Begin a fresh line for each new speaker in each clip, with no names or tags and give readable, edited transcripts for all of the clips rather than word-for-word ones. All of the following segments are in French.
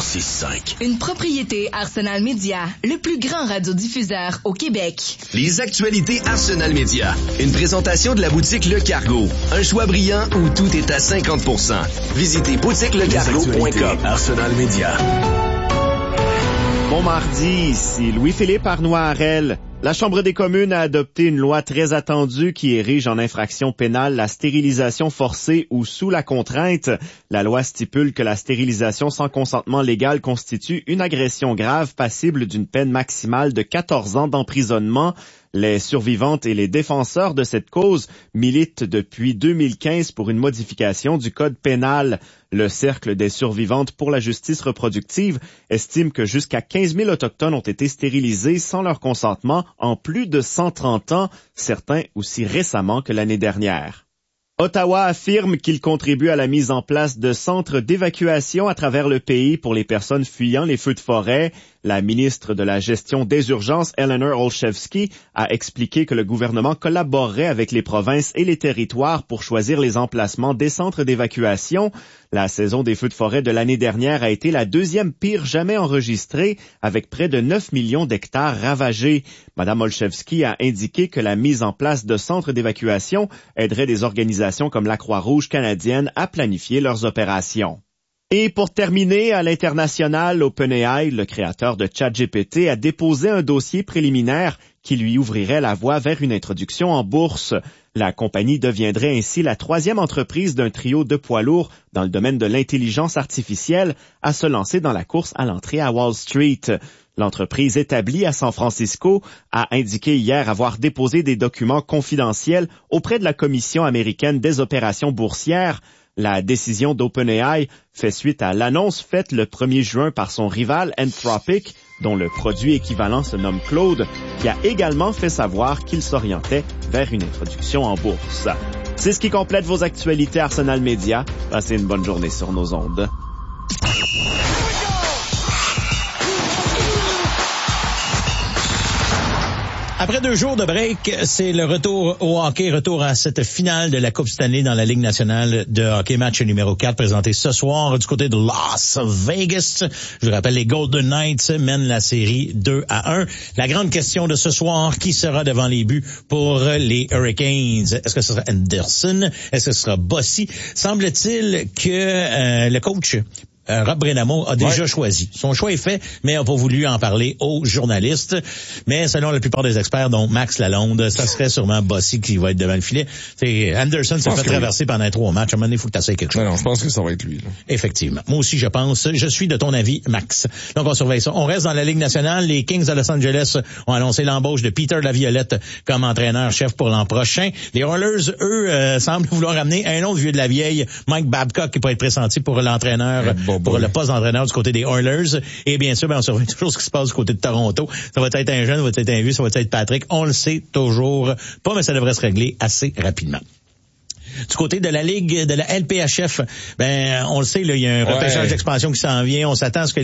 106.5.
Une propriété Arsenal Média, le plus grand radiodiffuseur au Québec.
Les actualités Arsenal Média. Une présentation de la boutique Le Cargo. Un choix brillant où tout est à 50%. Visitez boutiquelecargo.com. Arsenal Média.
Bon mardi, ici Louis-Philippe Arnois-Harel. La Chambre des communes a adopté une loi très attendue qui érige en infraction pénale la stérilisation forcée ou sous la contrainte. La loi stipule que la stérilisation sans consentement légal constitue une agression grave passible d'une peine maximale de 14 ans d'emprisonnement. Les survivantes et les défenseurs de cette cause militent depuis 2015 pour une modification du code pénal. Le Cercle des survivantes pour la justice reproductive estime que jusqu'à 15 000 Autochtones ont été stérilisés sans leur consentement en plus de 130 ans, certains aussi récemment que l'année dernière. Ottawa affirme qu'il contribue à la mise en place de centres d'évacuation à travers le pays pour les personnes fuyant les feux de forêt. La ministre de la Gestion des urgences, Eleanor Olszewski, a expliqué que le gouvernement collaborerait avec les provinces et les territoires pour choisir les emplacements des centres d'évacuation. La saison des feux de forêt de l'année dernière a été la deuxième pire jamais enregistrée, avec près de 9 millions d'hectares ravagés. Madame Olszewski a indiqué que la mise en place de centres d'évacuation aiderait des organisations comme la Croix-Rouge canadienne à planifier leurs opérations. Et pour terminer, à l'international, OpenAI, le créateur de ChatGPT, a déposé un dossier préliminaire qui lui ouvrirait la voie vers une introduction en bourse. La compagnie deviendrait ainsi la troisième entreprise d'un trio de poids lourds dans le domaine de l'intelligence artificielle à se lancer dans la course à l'entrée à Wall Street. L'entreprise établie à San Francisco a indiqué hier avoir déposé des documents confidentiels auprès de la Commission américaine des opérations boursières. La décision d'OpenAI fait suite à l'annonce faite le 1er juin par son rival Anthropic, dont le produit équivalent se nomme Claude, qui a également fait savoir qu'il s'orientait vers une introduction en bourse. C'est ce qui complète vos actualités Arsenal Média. Passez une bonne journée sur nos ondes.
Après 2 jours de break, c'est le retour au hockey, retour à cette finale de la Coupe Stanley dans la Ligue nationale de hockey, match numéro 4 présenté ce soir du côté de Las Vegas. Je vous rappelle, les Golden Knights mènent la série 2-1. La grande question de ce soir, qui sera devant les buts pour les Hurricanes? Est-ce que ce sera Anderson? Est-ce que ce sera Bossy? Semble-t-il que le coach Rob Brenamo a déjà choisi. Son choix est fait, mais n'a pas voulu en parler aux journalistes. Mais selon la plupart des experts, dont Max Lalonde, ça serait sûrement Bossy qui va être devant le filet. Anderson s'est fait traverser pendant 3 matchs. À un moment donné, il faut que tu essaies quelque chose.
Non, je pense que ça va être lui. Là.
Effectivement. Moi aussi, je pense. Je suis de ton avis, Max. Donc, on surveille ça. On reste dans la Ligue nationale. Les Kings de Los Angeles ont annoncé l'embauche de Peter Laviolette comme entraîneur-chef pour l'an prochain. Les Oilers, eux, semblent vouloir amener un autre vieux de la vieille, Mike Babcock, qui peut être pressenti pour l'entraîneur, pour le poste d'entraîneur du côté des Oilers. Et bien sûr, on surveille toujours ce qui se passe du côté de Toronto. Ça va être un jeune, ça va être un vieux, ça va être Patrick. On le sait toujours pas, mais ça devrait se régler assez rapidement. Du côté de la Ligue, de la LPHF, on le sait, là, il y a un repêchage d'expansion qui s'en vient. On s'attend à ce que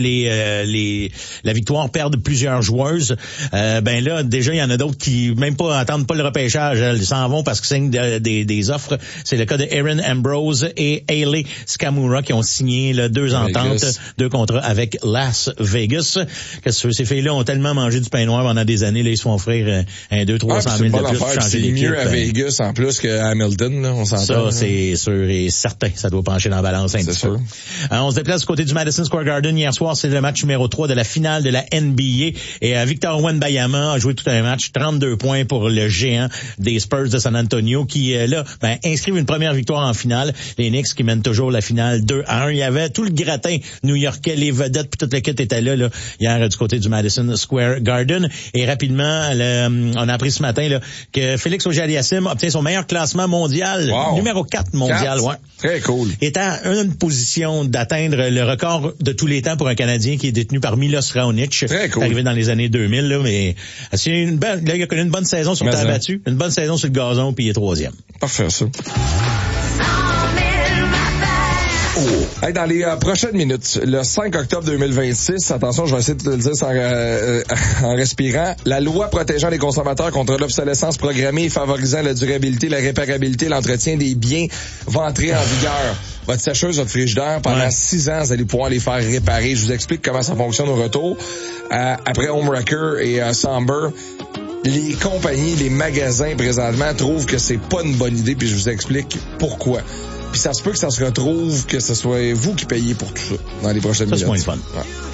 la Victoire perde plusieurs joueuses. Là, déjà, il y en a d'autres qui même pas attendent pas le repêchage. Ils s'en vont parce qu'ils signent des offres. C'est le cas de Aaron Ambrose et Hayley Skamura qui ont signé 2 ententes, 2 contrats avec Las Vegas. Qu'est-ce que ces filles-là ont tellement mangé du pain noir pendant des années. Là, ils se font offrir 200-300 000 de plus pour changer d'équipe.
C'est mieux à Vegas en plus qu'à Hamilton, là, on s'entend.
Ça, c'est sûr et certain. Ça doit pencher dans la balance un petit peu. On se déplace du côté du Madison Square Garden. Hier soir, c'est le match numéro 3 de la finale de la NBA. Et Victor Wembanyama a joué tout un match. 32 points pour le géant des Spurs de San Antonio qui, inscrivent une première victoire en finale. Les Knicks qui mènent toujours la finale 2-1. Il y avait tout le gratin new-yorkais, les vedettes, puis toute l'équipe était là, hier du côté du Madison Square Garden. Et rapidement, on a appris ce matin que Félix Auger-Aliassime obtient son meilleur classement mondial. Wow. Numéro 4 mondial, 4. Ouais.
Très cool.
Est en une position d'atteindre le record de tous les temps pour un Canadien qui est détenu par Milos Raonic.
Très cool.
Arrivé dans les années 2000, mais il a connu une bonne saison sur terre battue, une bonne saison sur le gazon, puis il est 3e.
Parfait, ça. Hey, dans les prochaines minutes, le 5 octobre 2026, attention, je vais essayer de le dire en respirant, la loi protégeant les consommateurs contre l'obsolescence programmée et favorisant la durabilité, la réparabilité, l'entretien des biens va entrer en vigueur. Votre sécheuse, votre frigidaire, pendant 6 ans, vous allez pouvoir les faire réparer. Je vous explique comment ça fonctionne au retour. Après Homewrecker et Somber, les compagnies, les magasins présentement trouvent que c'est pas une bonne idée, puis je vous explique pourquoi. Puis ça se peut que ça se retrouve que ce soit vous qui payez pour tout ça dans les prochaines minutes.
C'est moins le fun.
Ouais.